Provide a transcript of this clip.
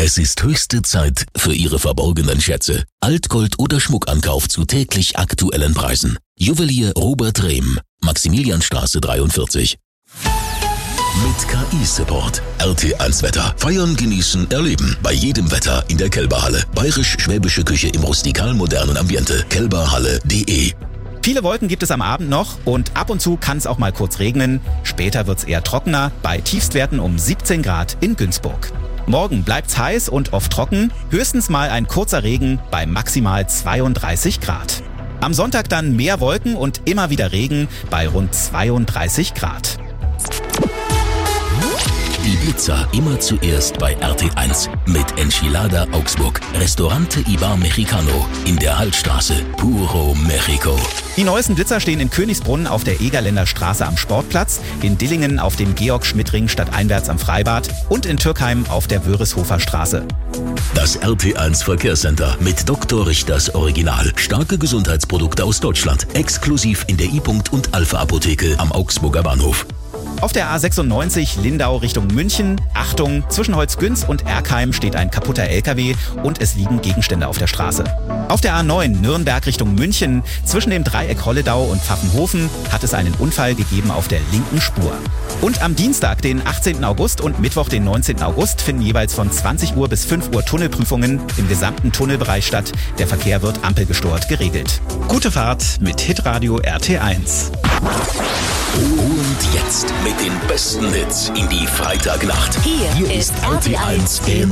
Es ist höchste Zeit für Ihre verborgenen Schätze. Altgold oder Schmuckankauf zu täglich aktuellen Preisen. Juwelier Robert Rehm, Maximilianstraße 43. Mit KI-Support. RT1 Wetter. Feiern, genießen, erleben. Bei jedem Wetter in der Kelberhalle. Bayerisch-schwäbische Küche im rustikal-modernen Ambiente. kelberhalle.de. Viele Wolken gibt es am Abend noch und ab und zu kann es auch mal kurz regnen. Später wird es eher trockener, bei Tiefstwerten um 17 Grad in Günzburg. Morgen bleibt's heiß und oft trocken, höchstens mal ein kurzer Regen bei maximal 32 Grad. Am Sonntag dann mehr Wolken und immer wieder Regen bei rund 32 Grad. Die Blitzer immer zuerst bei RT1 mit Enchilada Augsburg. Restaurante Ibar Mexicano in der Hallstraße. Puro Mexico. Die neuesten Blitzer stehen in Königsbrunn auf der Egerländer Straße am Sportplatz, in Dillingen auf dem Georg-Schmidt-Ring stadteinwärts am Freibad und in Türkheim auf der Wörishofer Straße. Das RT1 Verkehrscenter mit Dr. Richters Original. Starke Gesundheitsprodukte aus Deutschland. Exklusiv in der I-Punkt und Alpha-Apotheke am Augsburger Bahnhof. Auf der A96 Lindau Richtung München, Achtung, zwischen Holzgünz und Erkheim steht ein kaputter LKW und es liegen Gegenstände auf der Straße. Auf der A9 Nürnberg Richtung München, zwischen dem Dreieck Holledau und Pfaffenhofen hat es einen Unfall gegeben auf der linken Spur. Und am Dienstag, den 18. August und Mittwoch, den 19. August, finden jeweils von 20 Uhr bis 5 Uhr Tunnelprüfungen im gesamten Tunnelbereich statt. Der Verkehr wird ampelgesteuert geregelt. Gute Fahrt mit Hitradio RT1. Und jetzt mit den besten Hits in die Freitagnacht. Hier ist RT1 im